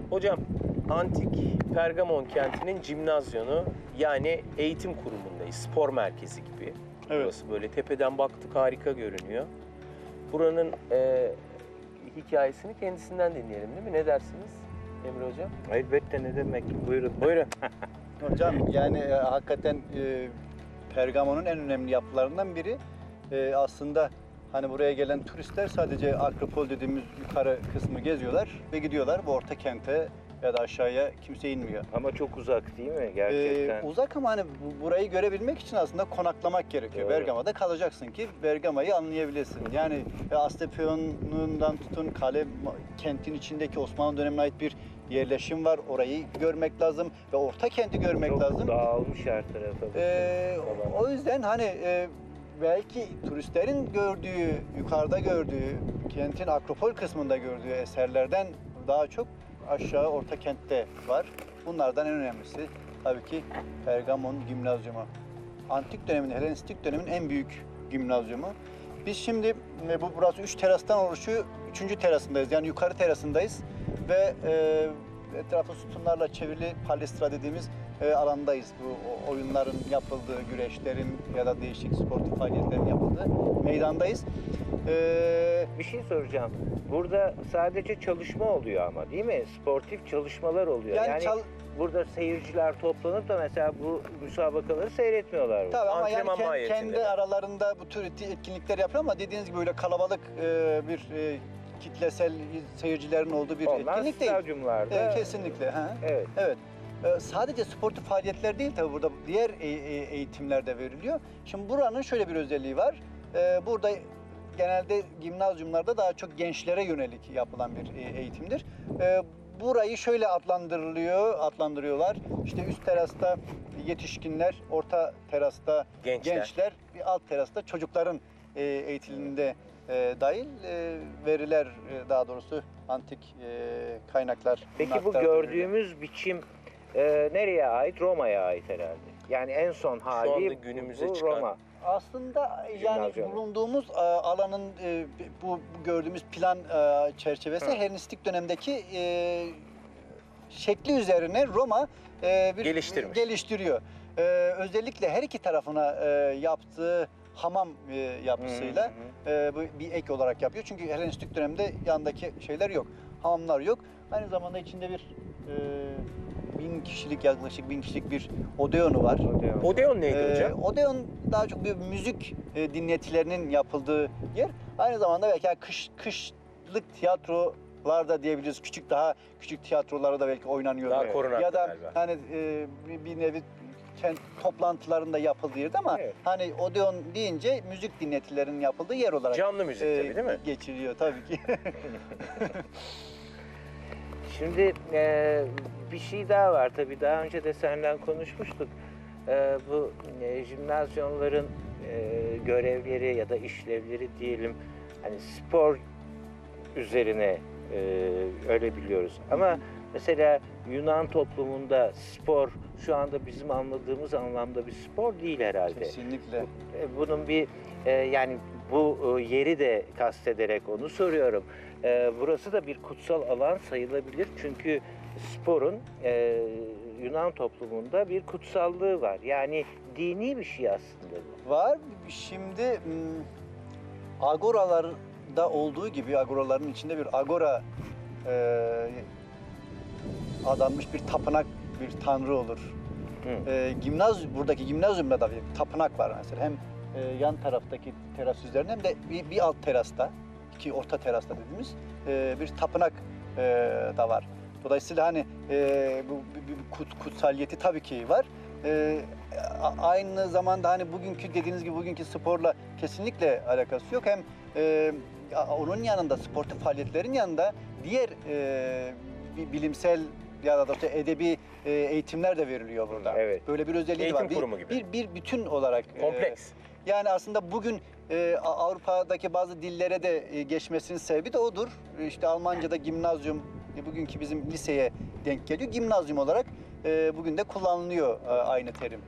Hocam, antik Pergamon kentinin Gimnazyonu, yani eğitim kurumundayız. Spor merkezi gibi. Evet. Burası böyle tepeden baktık, harika görünüyor. Buranın hikayesini kendisinden dinleyelim, değil mi? Ne dersiniz Emre Hocam? Elbette, ne demek. Buyurun. Buyurun. Hocam yani hakikaten Pergamon'un en önemli yapılarından biri. Aslında hani buraya gelen turistler sadece Akropol dediğimiz yukarı kısmı geziyorlar ve gidiyorlar. Bu orta kente ya da aşağıya kimse inmiyor. Ama çok uzak değil mi gerçekten? Uzak ama hani burayı görebilmek için aslında konaklamak gerekiyor. Doğru. Bergama'da kalacaksın ki Bergama'yı anlayabilesin. Yani Asclepios'undan tutun kale kentin içindeki Osmanlı dönemine ait bir yerleşim var. Orayı görmek lazım ve orta kenti görmek Çok lazım. dağılmış her tarafa. O yüzden hani belki turistlerin gördüğü, yukarıda gördüğü, kentin Akropol kısmında gördüğü eserlerden daha çok aşağı orta kentte var. Bunlardan en önemlisi tabii ki Pergamon Gimnazyumu. Antik dönemin, Helenistik dönemin en büyük gimnazyumu. Biz şimdi burası 3 terastan oluşuyor. 3. terasındayız. Yani yukarı terasındayız ve etrafı sütunlarla çevrili palestra dediğimiz alandayız. Bu oyunların yapıldığı, güreşlerin ya da değişik sportif faaliyetlerin yapıldığı meydandayız. Bir şey soracağım. Burada sadece çalışma oluyor ama, değil mi? Sportif çalışmalar oluyor. Yani burada seyirciler toplanıp da mesela bu müsabakaları seyretmiyorlar. Tabii ama yani Antrenman mahiyetinde. kendi aralarında bu tür etkinlikler yapıyor ama dediğiniz gibi böyle kalabalık bir kitlesel seyircilerin olduğu bir Onlar etkinlik değil. stadyumlarda. Kesinlikle. Ha. Evet. Evet. Sadece sportif faaliyetler değil tabii, burada diğer eğitimler de veriliyor. Şimdi buranın şöyle bir özelliği var. Burada genelde gimnazyumlarda daha çok gençlere yönelik yapılan bir eğitimdir. Burayı şöyle adlandırıyorlar. İşte üst terasta yetişkinler, orta terasta gençler, bir alt terasta çocukların eğitiminde dahil veriler, daha doğrusu antik kaynaklar. Peki bu gördüğümüz biçim nereye ait? Roma'ya ait herhalde. Yani en son hali Şu anda günümüze bu çıkan. Roma. Aslında yani Gimnazyonu. bulunduğumuz alanın bu gördüğümüz plan çerçevesi Helenistik dönemdeki şekli üzerine Roma geliştiriyor. Özellikle her iki tarafına yaptığı hamam yapısıyla bu bir ek olarak yapıyor. Çünkü Helenistik dönemde yandaki şeyler yok, hamamlar yok. Aynı zamanda içinde bir 1000 kişilik, yaklaşık 1000 kişilik bir Odeon'u var. Odeon neydi hocam? Odeon daha çok bir müzik dinletilerinin yapıldığı yer. Aynı zamanda belki kışlık tiyatrolarda diyebiliriz. Daha küçük tiyatrolarda belki oynanıyor. Daha korunaklı ya da galiba. hani bir nevi kent toplantılarında yapıldığı yerde ama hani Odeon deyince müzik dinletilerinin yapıldığı yer olarak Canlı müzik tabii, değil mi? geçiliyor tabii ki. Şimdi bir şey daha var tabii. Daha önce de senden konuşmuştuk. Bu jimnazyonların görevleri ya da işlevleri diyelim, hani spor üzerine öyle biliyoruz. Ama mesela Yunan toplumunda spor şu anda bizim anladığımız anlamda bir spor değil herhalde. Kesinlikle. Bunun bir yani bu yeri de kastederek onu soruyorum. Burası da bir kutsal alan sayılabilir çünkü sporun Yunan toplumunda bir kutsallığı var. Yani dini bir şey aslında bu. Var. Şimdi agoralarda olduğu gibi agoraların içinde bir agora adanmış bir tapınak, bir tanrı olur. Buradaki gimnazyumda da bir tapınak var mesela. Hem yan taraftaki teras üzerinde hem de bir alt terasta, iki orta terasta dediğimiz bir tapınak da var. Dolayısıyla hani bu kutsaliyeti tabii ki var. Aynı zamanda hani dediğiniz gibi bugünkü sporla kesinlikle alakası yok. Hem onun yanında, sportif faaliyetlerin yanında diğer bilimsel ya da edebi eğitimler de veriliyor burada. Evet. Böyle bir özelliği var. Eğitim kurumu gibi. Bir bütün olarak. Kompleks. Yani aslında bugün Avrupa'daki bazı dillere de geçmesinin sebebi de odur. İşte Almanca'da gimnazyum, bugünkü bizim liseye denk geliyor. Gimnazyum olarak bugün de kullanılıyor aynı terim.